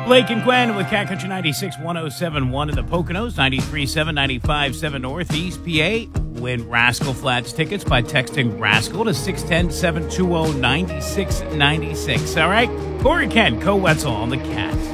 Blake and Gwen with Cat Country 96, 107.1 in the Poconos, 93.7, 95.7 Northeast PA. Win Rascal Flats tickets by texting Rascal to 610-720-9696. All right? Corey Kent, Co-Wetzel on the Cat.